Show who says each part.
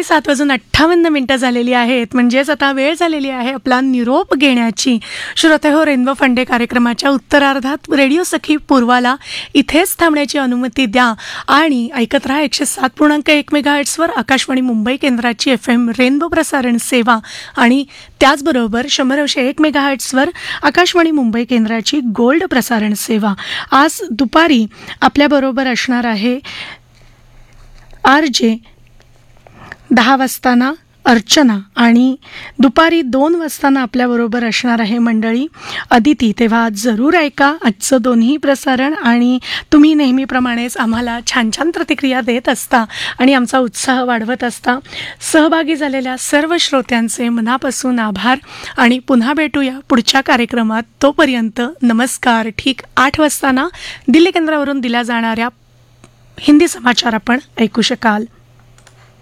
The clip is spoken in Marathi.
Speaker 1: 7:58 झालेली आहेत. म्हणजेच आता वेळ झालेली आहे आपला निरोप घेण्याची. श्रोते हो, रेनबो फंडे कार्यक्रमाच्या उत्तरार्धात रेडिओ सखी पूर्वाला इथेच थांबण्याची अनुमती द्या आणि ऐकत राहा 107.1 मेगाहर्ट्झवर आकाशवाणी मुंबई केंद्राची FM रेनबो प्रसारण सेवा आणि त्याचबरोबर 100.1 मेगाहर्ट्झवर आकाशवाणी मुंबई केंद्राची गोल्ड प्रसारण सेवा. आज दुपारी आपल्याबरोबर असणार आहे RJ 10 वाजताना अर्चना आणि दुपारी 2 वाजताना आपल्याबरोबर असणार आहे मंडळी अदिती. तेव्हा जरूर ऐका आजचं दोन्ही प्रसारण आणि तुम्ही नेहमीप्रमाणेच आम्हाला छान छान प्रतिक्रिया देत असता आणि आमचा उत्साह वाढवत असता. सहभागी झालेल्या सर्व श्रोत्यांचे मनापासून आभार आणि पुन्हा भेटूया पुढच्या कार्यक्रमात. तोपर्यंत नमस्कार. ठीक 8 वाजताना दिल्ली केंद्रावरून दिल्या जाणाऱ्या हिंदी समाचार आपण ऐकू शकाल.